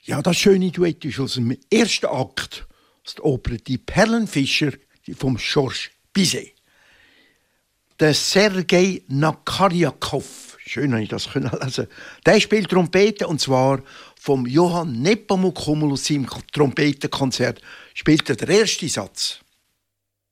Ja, das schöne Duett ist aus dem ersten Akt aus der Oper «Die Perlenfischer» vom Georges Bizet. Der Sergei Nakarjakow, schön, dass ich das lesen konnte, der spielt Trompete, und zwar vom Johann Nepomuk Hummel aus seinem Trompetenkonzert spielt er den ersten Satz.